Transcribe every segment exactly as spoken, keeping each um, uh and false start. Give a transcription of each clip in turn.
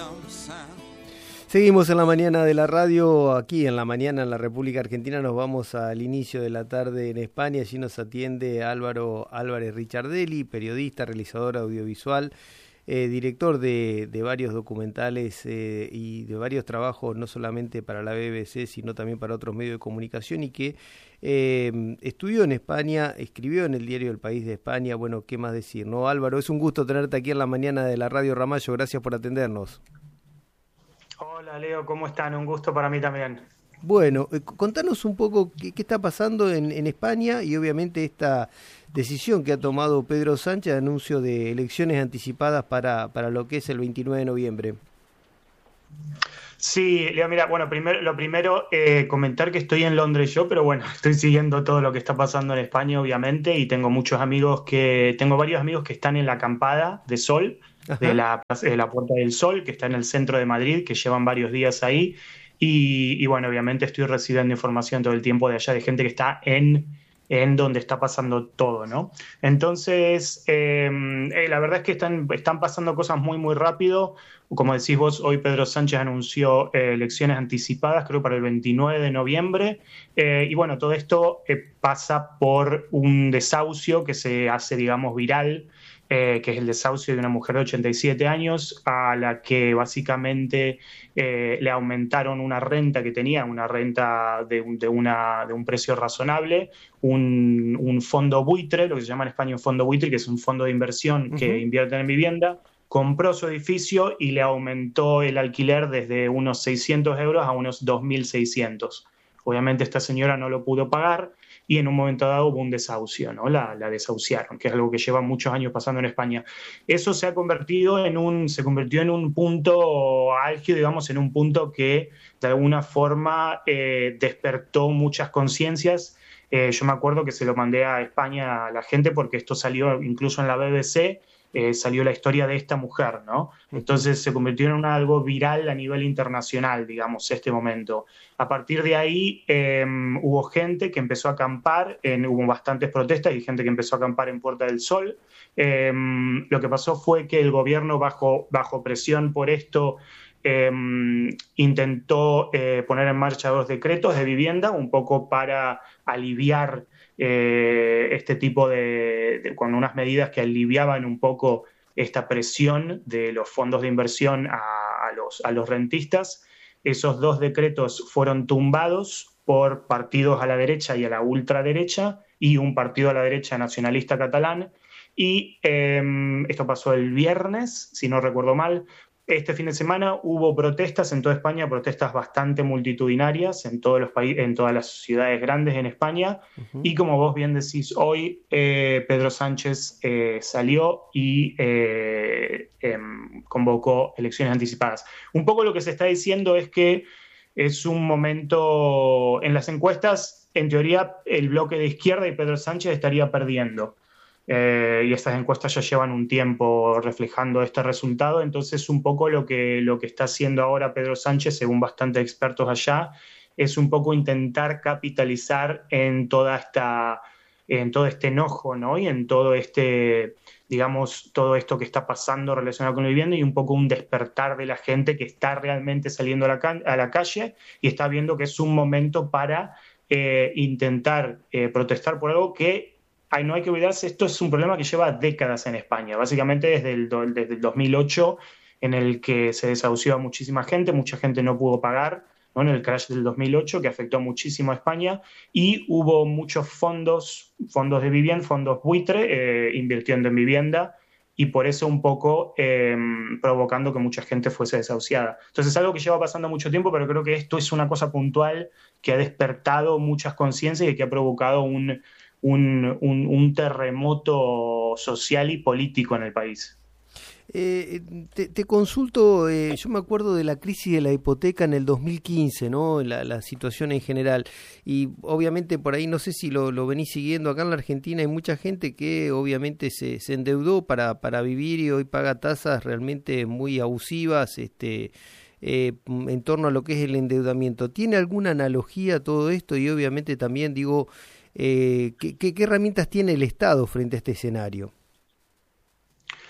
Seguimos en la mañana de la radio, aquí en la mañana en la República Argentina. Nos vamos al inicio de la tarde en España. Allí nos atiende Álvaro Álvarez Richardelli, periodista, realizador audiovisual, eh, director de, de varios documentales eh, y de varios trabajos, no solamente para la B B C, sino también para otros medios de comunicación, y que eh, estudió en España, escribió en el diario El País de España. Bueno, ¿qué más decir, no, Álvaro? Es un gusto tenerte aquí en la mañana de la radio Ramallo. Gracias por atendernos. Hola Leo, ¿cómo están? Un gusto para mí también. Bueno, eh, contanos un poco qué, qué está pasando en, en España y obviamente esta decisión que ha tomado Pedro Sánchez de anuncio de elecciones anticipadas para, para lo que es el veintinueve de noviembre. Sí, Leo, mira, bueno, primero, lo primero, eh, comentar que estoy en Londres yo, pero bueno, estoy siguiendo todo lo que está pasando en España, obviamente, y tengo muchos amigos que, tengo varios amigos que están en la acampada de Sol, de la, de la Puerta del Sol, que está en el centro de Madrid, que llevan varios días ahí, y, y bueno, obviamente estoy recibiendo información todo el tiempo de allá de gente que está en, en donde está pasando todo, ¿no? Entonces, eh, eh, la verdad es que están, están pasando cosas muy, muy rápido. Como decís vos, hoy Pedro Sánchez anunció eh, elecciones anticipadas, creo para el veintinueve de noviembre, eh, y bueno, todo esto eh, pasa por un desahucio que se hace, digamos, viral, eh, que es el desahucio de una mujer de ochenta y siete años a la que básicamente eh, le aumentaron una renta que tenía, una renta de un, de una, de un precio razonable, un, un fondo buitre, lo que se llama en España un fondo buitre, que es un fondo de inversión que uh-huh. invierte en vivienda. Compró su edificio y le aumentó el alquiler desde unos seiscientos euros a unos dos mil seiscientos. Obviamente esta señora no lo pudo pagar y en un momento dado hubo un desahucio, ¿no? La, la desahuciaron, que es algo que lleva muchos años pasando en España. Eso se ha convertido en un, se convirtió en un punto álgido, digamos, en un punto que de alguna forma eh, despertó muchas conciencias. Eh, yo me acuerdo que se lo mandé a España a la gente porque esto salió incluso en la B B C. Eh, salió la historia de esta mujer, ¿no? Entonces se convirtió en un, algo viral a nivel internacional, digamos, este momento. A partir de ahí eh, hubo gente que empezó a acampar, en, hubo bastantes protestas y gente que empezó a acampar en Puerta del Sol. Eh, lo que pasó fue que el gobierno, bajo, bajo presión por esto, eh, intentó eh, poner en marcha dos decretos de vivienda, un poco para aliviar Eh, este tipo de, de, con unas medidas que aliviaban un poco esta presión de los fondos de inversión a, a, los, a los rentistas. Esos dos decretos fueron tumbados por partidos a la derecha y a la ultraderecha y un partido a la derecha nacionalista catalán. Y eh, esto pasó el viernes, si no recuerdo mal. Este fin de semana hubo protestas en toda España, protestas bastante multitudinarias en todos los países, en todas las ciudades grandes en España. Uh-huh. Y como vos bien decís, hoy eh, Pedro Sánchez eh, salió y eh, eh, convocó elecciones anticipadas. Un poco lo que se está diciendo es que es un momento, en las encuestas, en teoría, el bloque de izquierda y Pedro Sánchez estaría perdiendo. Eh, y estas encuestas ya llevan un tiempo reflejando este resultado, entonces un poco lo que, lo que está haciendo ahora Pedro Sánchez, según bastantes expertos allá, es un poco intentar capitalizar en toda esta, en todo este enojo, ¿no? Y en todo este, digamos, todo esto que está pasando relacionado con la vivienda y un poco un despertar de la gente que está realmente saliendo a la, ca- a la calle y está viendo que es un momento para eh, intentar eh, protestar por algo que Ay, no hay que olvidarse, esto es un problema que lleva décadas en España, básicamente desde el, desde el dos mil ocho, en el que se desahució a muchísima gente, mucha gente no pudo pagar, ¿no? En el crash del dos mil ocho, que afectó muchísimo a España, y hubo muchos fondos, fondos de vivienda, fondos buitre, eh, invirtiendo en vivienda, y por eso un poco eh, provocando que mucha gente fuese desahuciada. Entonces es algo que lleva pasando mucho tiempo, pero creo que esto es una cosa puntual que ha despertado muchas conciencias y que ha provocado un... Un, un, un terremoto social y político en el país. Eh, te, te consulto, eh, yo me acuerdo de la crisis de la hipoteca en el dos mil quince, ¿no? La, la situación en general, y obviamente por ahí no sé si lo, lo venís siguiendo. Acá en la Argentina hay mucha gente que obviamente se, se endeudó para, para vivir y hoy paga tasas realmente muy abusivas, este Eh, en torno a lo que es el endeudamiento. ¿Tiene alguna analogía todo esto? Y obviamente también digo, eh, ¿qué, qué, ¿qué herramientas tiene el Estado frente a este escenario?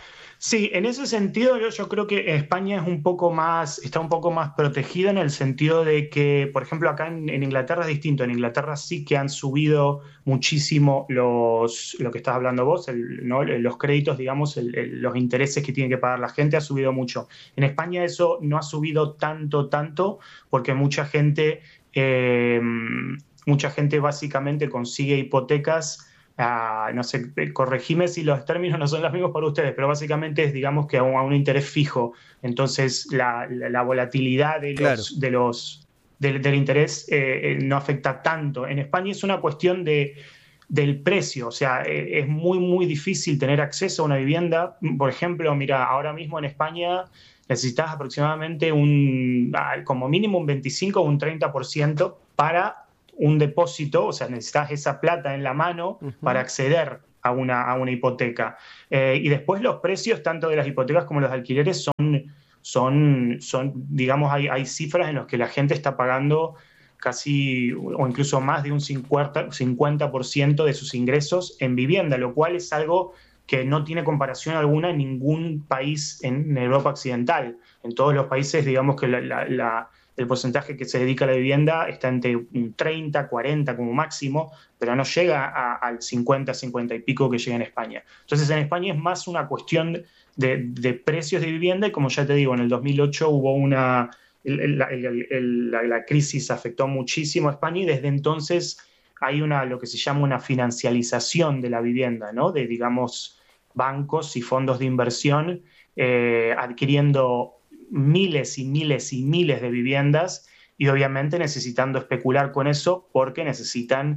Sí, en ese sentido yo, yo creo que España es un poco más, está un poco más protegida en el sentido de que, por ejemplo, acá en, en Inglaterra es distinto. En Inglaterra sí que han subido muchísimo los, lo que estás hablando vos, el, ¿no? Los créditos, digamos, el, el, los intereses que tiene que pagar la gente ha subido mucho. En España eso no ha subido tanto, tanto, porque mucha gente, eh, mucha gente básicamente consigue hipotecas. Uh, no sé, corregime si los términos no son los mismos para ustedes, pero básicamente es, digamos, que a un, a un interés fijo. Entonces, la, la, la volatilidad de Claro. los, de los, del, del interés eh, eh, no afecta tanto. En España es una cuestión de, del precio, o sea, eh, es muy, muy difícil tener acceso a una vivienda. Por ejemplo, mira, ahora mismo en España necesitas aproximadamente un, como mínimo un veinticinco o un treinta por ciento para un depósito, o sea, necesitas esa plata en la mano uh-huh. para acceder a una, a una hipoteca. Eh, y después los precios, tanto de las hipotecas como los alquileres, son, son, son digamos, hay, hay cifras en las que la gente está pagando casi o incluso más de un cincuenta por ciento de sus ingresos en vivienda, lo cual es algo que no tiene comparación alguna en ningún país en Europa occidental. En todos los países, digamos que la, la, la el porcentaje que se dedica a la vivienda está entre un treinta, cuarenta como máximo, pero no llega a, al cincuenta, cincuenta y pico que llega en España. Entonces en España es más una cuestión de, de precios de vivienda y como ya te digo, en el dos mil ocho hubo una... El, el, el, el, la, la crisis afectó muchísimo a España y desde entonces hay una, lo que se llama una financialización de la vivienda, ¿no? De, digamos, bancos y fondos de inversión eh, adquiriendo miles y miles y miles de viviendas y obviamente necesitando especular con eso porque necesitan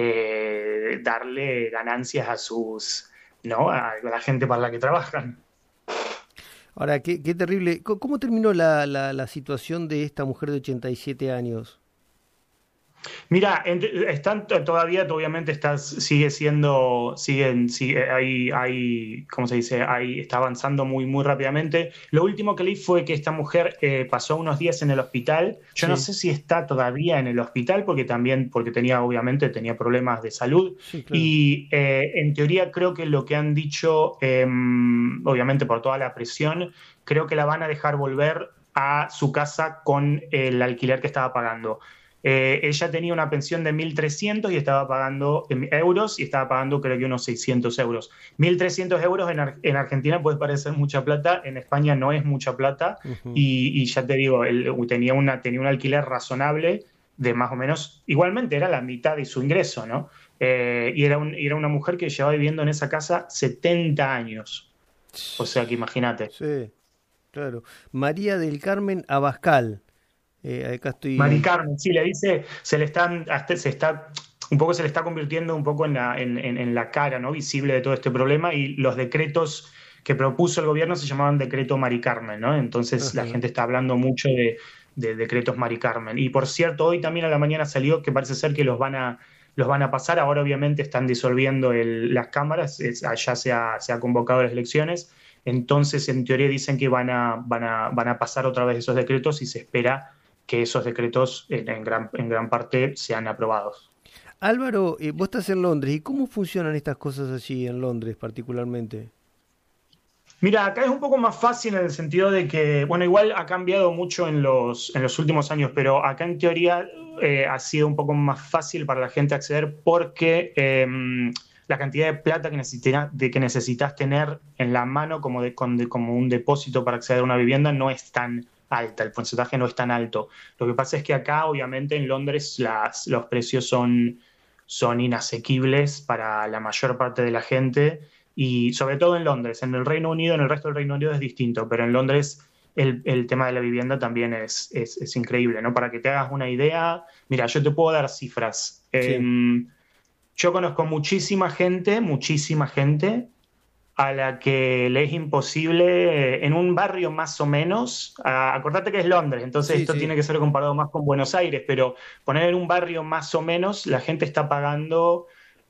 eh, darle ganancias a sus, ¿no? a la gente para la que trabajan. Ahora, qué, qué terrible. ¿Cómo terminó la, la, la situación de esta mujer de ochenta y siete años? Mira, están todavía, obviamente está, sigue siendo, siguen, sigue, hay, hay, ¿cómo se dice? Hay, está avanzando muy, muy rápidamente. Lo último que leí fue que esta mujer eh, pasó unos días en el hospital. Yo sí. no sé si está todavía en el hospital porque también, porque tenía, obviamente, tenía problemas de salud. Sí, claro. Y eh, en teoría creo que lo que han dicho, eh, obviamente por toda la presión, creo que la van a dejar volver a su casa con el alquiler que estaba pagando. Eh, ella tenía una pensión de mil trescientos y estaba pagando eh, euros y estaba pagando creo que unos seiscientos euros. mil trescientos euros en, Ar en Argentina puede parecer mucha plata, en España no es mucha plata uh-huh. y, y ya te digo, él tenía, una, tenía un alquiler razonable de más o menos, igualmente era la mitad de su ingreso, ¿no? Eh, y era, un, era una mujer que llevaba viviendo en esa casa setenta años. O sea que imagínate. Sí, claro. María del Carmen Abascal. Eh, acá estoy... Mari Carmen, sí, le dice, se le están, se está, un poco se le está convirtiendo un poco en la, en, en, en la cara, ¿no? visible de todo este problema y los decretos que propuso el gobierno se llamaban decreto Mari Carmen, ¿no? Entonces uh-huh. la gente está hablando mucho de, de decretos Mari Carmen. Y por cierto, hoy también a la mañana salió que parece ser que los van a, los van a pasar, ahora obviamente están disolviendo el, las cámaras, es, allá se ha, se ha convocado las elecciones, entonces en teoría dicen que van a, van a, van a pasar otra vez esos decretos y se espera que esos decretos en, en, gran, en gran parte sean aprobados. Álvaro, eh, vos estás en Londres, ¿y cómo funcionan estas cosas allí en Londres particularmente? Mira, acá es un poco más fácil en el sentido de que, bueno, igual ha cambiado mucho en los, en los últimos años, pero acá en teoría eh, ha sido un poco más fácil para la gente acceder porque eh, la cantidad de plata que necesitas, de que necesitas tener en la mano como, de, de, como un depósito para acceder a una vivienda no es tan alta, el porcentaje no es tan alto. Lo que pasa es que acá, obviamente, en Londres las, los precios son, son inasequibles para la mayor parte de la gente y sobre todo en Londres. En el Reino Unido, en el resto del Reino Unido es distinto, pero en Londres el, el tema de la vivienda también es, es, es increíble, ¿no? Para que te hagas una idea, mira, yo te puedo dar cifras. Sí. Eh, yo conozco muchísima gente, muchísima gente a la que le es imposible en un barrio más o menos, uh, acordate que es Londres, entonces sí, esto sí. tiene que ser comparado más con Buenos Aires, pero poner en un barrio más o menos, la gente está pagando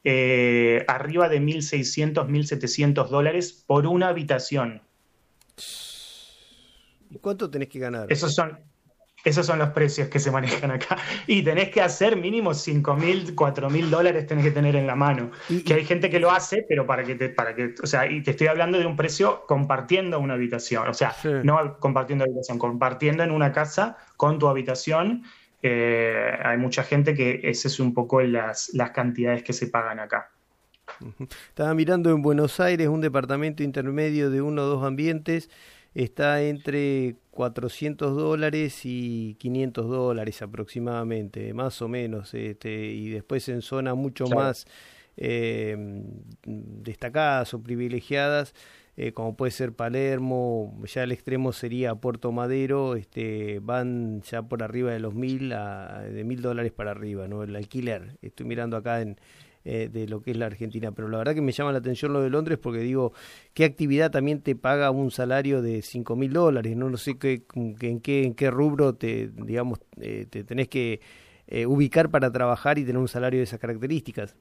eh, arriba de mil seiscientos, mil setecientos dólares por una habitación. ¿Y cuánto tenés que ganar? Esos son... Esos son los precios que se manejan acá. Y tenés que hacer mínimo cinco mil, cuatro mil dólares tenés que tener en la mano. Y, Que y, hay gente que lo hace, pero para que te, para que, o sea, y te estoy hablando de un precio compartiendo una habitación. O sea, sí. no compartiendo habitación, compartiendo en una casa con tu habitación. Eh, hay mucha gente que esas es un poco las, las cantidades que se pagan acá. Ujú. Estaba mirando en Buenos Aires un departamento intermedio de uno o dos ambientes, está entre cuatrocientos dólares y quinientos dólares aproximadamente, más o menos, este, y después en zonas mucho Claro. más eh, destacadas o privilegiadas, eh, como puede ser Palermo, ya el extremo sería Puerto Madero, este, van ya por arriba de los mil, a, de mil dólares para arriba, ¿no? El alquiler. Estoy mirando acá en eh, de lo que es la Argentina, pero la verdad que me llama la atención lo de Londres porque digo, ¿qué actividad también te paga un salario de cinco mil dólares? No, no sé qué, qué, en qué en qué rubro te, digamos, eh, te tenés que eh, ubicar para trabajar y tener un salario de esas características.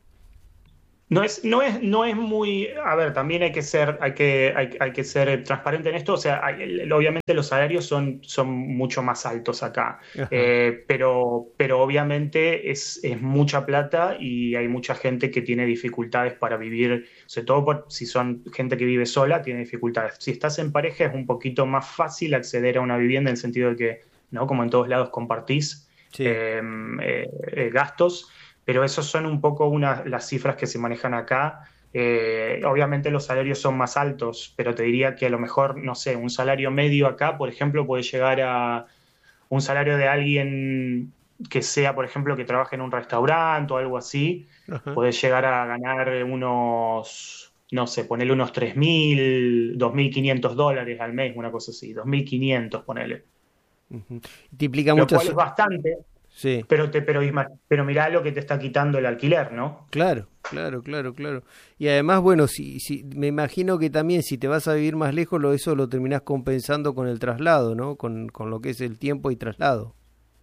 No es, no es, no es muy, a ver, también hay que ser, hay que, hay, hay que ser transparente en esto. O sea, hay- obviamente los salarios son, son mucho más altos acá. Ajá. Eh, pero, pero obviamente es, es mucha plata y hay mucha gente que tiene dificultades para vivir, sobre todo por, si son gente que vive sola, tiene dificultades. Si estás en pareja es un poquito más fácil acceder a una vivienda en el sentido de que, ¿no? Como en todos lados compartís Sí. eh, eh, eh, gastos, pero esos son un poco una, las cifras que se manejan acá. Eh, obviamente los salarios son más altos, pero te diría que a lo mejor, no sé, un salario medio acá, por ejemplo, puede llegar a un salario de alguien que sea, por ejemplo, que trabaje en un restaurante o algo así, Ajá. puede llegar a ganar unos, no sé, ponerle unos tres mil, dos mil quinientos dólares al mes, una cosa así, dos mil quinientos, ponele. Ujú. Te implica Lo muchas... cual es bastante, Sí. pero, te, pero, pero mirá lo que te está quitando el alquiler, ¿no? Claro, claro, claro, claro. Y además, bueno, si, si, me imagino que también si te vas a vivir más lejos, lo, eso lo terminás compensando con el traslado, ¿no? Con, con lo que es el tiempo y traslado.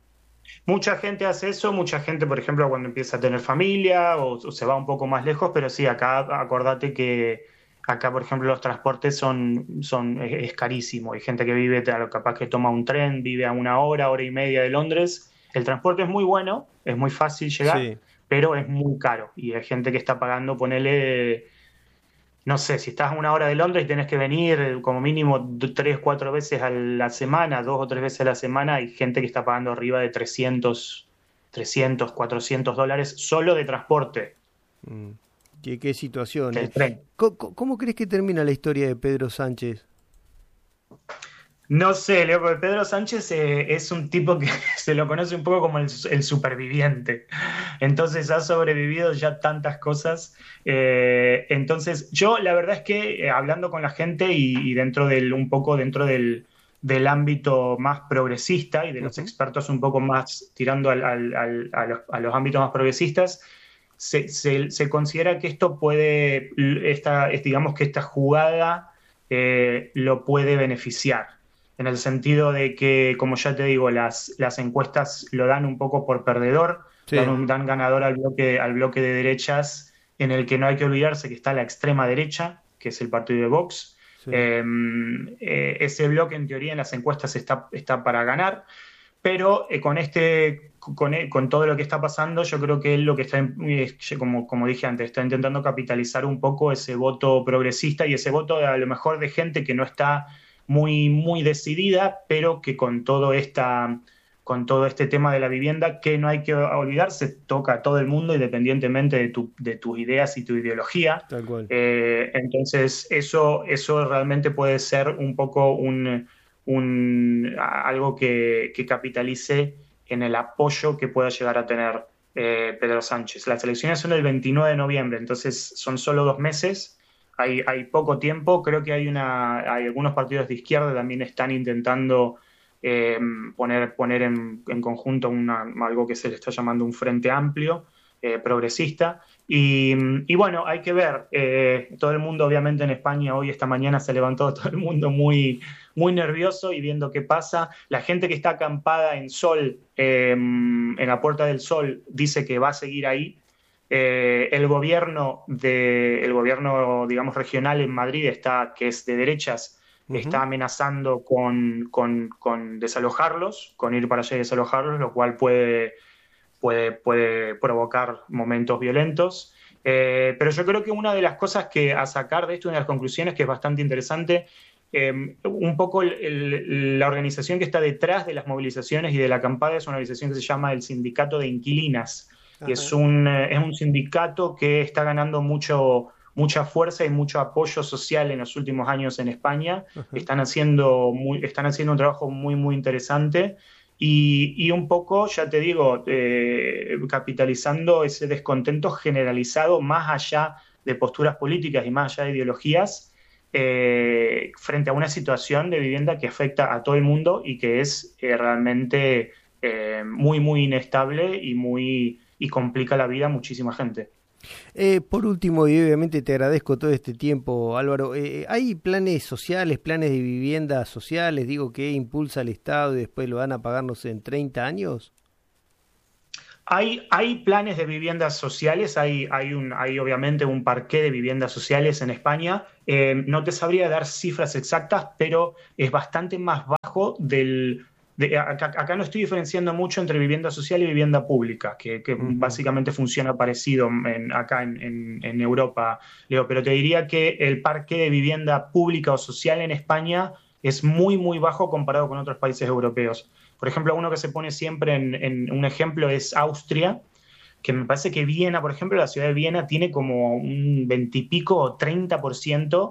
Mucha gente hace eso, mucha gente, por ejemplo, cuando empieza a tener familia o, o se va un poco más lejos, pero sí, acá acordate que acá, por ejemplo, los transportes son, son es, es carísimo. Hay gente que vive, tal, capaz que toma un tren, vive a una hora, hora y media de Londres. El transporte es muy bueno, es muy fácil llegar, Sí. pero es muy caro. Y hay gente que está pagando, ponele, no sé, si estás a una hora de Londres y tenés que venir eh, como mínimo d- tres, cuatro veces a la semana, dos o tres veces a la semana, hay gente que está pagando arriba de trescientos, trescientos, cuatrocientos dólares solo de transporte Mm. ¿Qué, qué situación, eh? del tren. ¿Cómo, cómo crees que termina la historia de Pedro Sánchez? No sé, Leo, porque Pedro Sánchez eh, es un tipo que se lo conoce un poco como el, el superviviente. Entonces ha sobrevivido ya tantas cosas. Eh, entonces, yo la verdad es que eh, hablando con la gente y, y dentro del, un poco dentro del, del ámbito más progresista y de los Ujú. expertos un poco más tirando al- al- al- a, los, a los ámbitos más progresistas, se, se- se considera que esto puede, esta, es, digamos que esta jugada eh, lo puede beneficiar en el sentido de que, como ya te digo, las, las encuestas lo dan un poco por perdedor, dan, Sí, un, dan ganador al bloque, al bloque de derechas, en el que no hay que olvidarse que está la extrema derecha, que es el partido de Vox. sí. Eh, eh, ese bloque, en teoría, en las encuestas está, está para ganar, pero eh, con este con, eh, con, todo lo que está pasando, yo creo que él lo que está, eh, como, como dije antes, está intentando capitalizar un poco ese voto progresista y ese voto a lo mejor de gente que no está muy, muy decidida, pero que con todo, esta, con todo este tema de la vivienda, que no hay que olvidarse, toca a todo el mundo independientemente de, tu, de tus ideas y tu ideología. Tal cual. Eh, entonces, eso, eso realmente puede ser un poco un, un, algo que, que capitalice en el apoyo que pueda llegar a tener eh, Pedro Sánchez. Las elecciones son el veintinueve de noviembre, entonces son solo dos meses, hay, hay poco tiempo, creo que hay, una, hay algunos partidos de izquierda también están intentando eh, poner, poner en, en conjunto una, algo que se le está llamando un frente amplio, eh, progresista. Y, y, bueno, hay que ver, eh, todo el mundo obviamente en España hoy, esta mañana se levantó todo el mundo muy, muy nervioso y viendo qué pasa. La gente que está acampada en Sol, eh, en la Puerta del Sol, dice que va a seguir ahí. Eh, el gobierno de, el gobierno, digamos, regional en Madrid está, que es de derechas, uh-huh. está amenazando con, con, con desalojarlos, con ir para allá y desalojarlos, lo cual puede, puede, puede provocar momentos violentos. Eh, pero yo creo que una de las cosas que a sacar de esto, una de las conclusiones que es bastante interesante, eh, un poco el, el, la organización que está detrás de las movilizaciones y de la acampada es una organización que se llama el Sindicato de Inquilinas, que es un, eh, es un sindicato que está ganando mucho, mucha fuerza y mucho apoyo social en los últimos años en España. Uh-huh. Están haciendo, muy, están haciendo un trabajo muy, muy interesante. Y, y un poco, ya te digo, eh, capitalizando ese descontento generalizado más allá de posturas políticas y más allá de ideologías, eh, frente a una situación de vivienda que afecta a todo el mundo y que es eh, realmente eh, muy, muy inestable y, muy, y complica la vida a muchísima gente. Eh, por último, y obviamente te agradezco todo este tiempo, Álvaro, eh, ¿hay planes sociales, planes de vivienda sociales, digo, que impulsa el Estado y después lo van a pagar, no sé, en treinta años? Hay, hay planes de viviendas sociales, hay, hay, un, hay obviamente un parqué de viviendas sociales en España. Eh, no te sabría dar cifras exactas, pero es bastante más bajo del... De, acá, acá no estoy diferenciando mucho entre vivienda social y vivienda pública, que, que uh-huh. básicamente funciona parecido en, acá en, en, en Europa, Leo, pero te diría que el parque de vivienda pública o social en España es muy, muy bajo comparado con otros países europeos. Por ejemplo, uno que se pone siempre en, en un ejemplo es Austria, que me parece que Viena, por ejemplo, la ciudad de Viena tiene como un veintipico o treinta por ciento